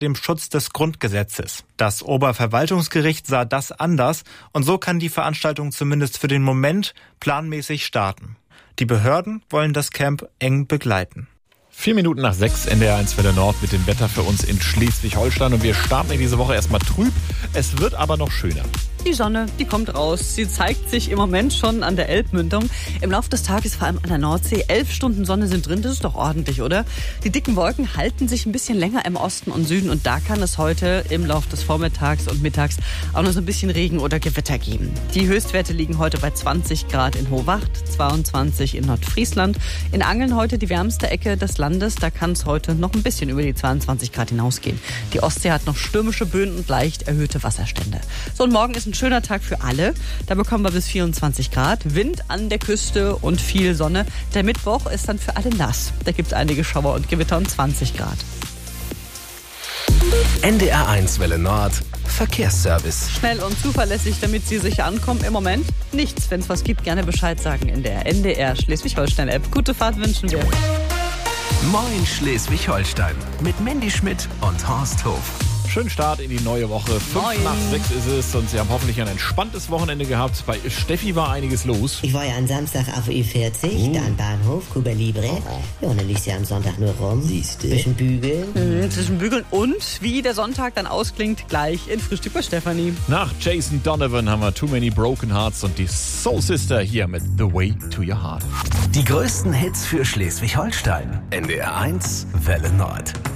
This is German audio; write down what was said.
dem Schutz des Grundgesetzes. Das Oberverwaltungsgericht sah das anders und so kann die Veranstaltung zumindest für den Moment planmäßig starten. Die Behörden wollen das Camp eng begleiten. 6:04 NDR1 Welle Nord mit dem Wetter für uns in Schleswig-Holstein. Und wir starten in diese Woche erstmal trüb. Es wird aber noch schöner. Die Sonne, die kommt raus. Sie zeigt sich im Moment schon an der Elbmündung. Im Laufe des Tages, vor allem an der Nordsee, 11 Stunden Sonne sind drin. Das ist doch ordentlich, oder? Die dicken Wolken halten sich ein bisschen länger im Osten und Süden. Und da kann es heute im Laufe des Vormittags und Mittags auch noch so ein bisschen Regen oder Gewitter geben. Die Höchstwerte liegen heute bei 20 Grad in Hohwacht, 22 in Nordfriesland. In Angeln heute die wärmste Ecke des Landes. Da kann es heute noch ein bisschen über die 22 Grad hinausgehen. Die Ostsee hat noch stürmische Böen und leicht erhöhte Wasserstände. So, und morgen ist ein schöner Tag für alle. Da bekommen wir bis 24 Grad. Wind an der Küste und viel Sonne. Der Mittwoch ist dann für alle nass. Da gibt es einige Schauer und Gewitter und 20 Grad. NDR1 Welle Nord. Verkehrsservice. Schnell und zuverlässig, damit Sie sicher ankommen. Im Moment nichts. Wenn es was gibt, gerne Bescheid sagen in der NDR Schleswig-Holstein-App. Gute Fahrt wünschen wir. Moin Schleswig-Holstein. Mit Mandy Schmidt und Horst Hof. Schönen Start in die neue Woche. 5:05 ist es und Sie haben hoffentlich ein entspanntes Wochenende gehabt. Bei Steffi war einiges los. Ich war ja am Samstag auf Ü40, dann Bahnhof, Cuba Libre. Ja, und dann liegst du ja am Sonntag nur rum. Siehst du? Bisschen bügeln. Zwischen Bügeln und wie der Sonntag dann ausklingt, gleich in Frühstück bei Stefanie. Nach Jason Donovan haben wir Too Many Broken Hearts und die Soul Sister hier mit The Way to Your Heart. Die größten Hits für Schleswig-Holstein. NDR1 Welle Nord.